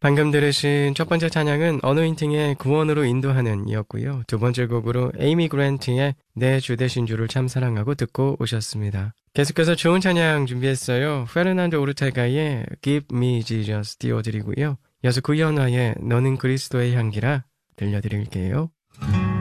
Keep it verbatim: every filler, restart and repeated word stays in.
방금 들으신 첫 번째 찬양은 어노인팅의 구원으로 인도하는 이었고요. 두 번째 곡으로 에이미 그랜트의 내 주 되신 주를 참 사랑하고 듣고 오셨습니다. 계속해서 좋은 찬양 준비했어요. 페르난도 오르테가의 Give Me Jesus 띄워드리고요. 이어서 구현화의 너는 그리스도의 향기라 들려드릴게요.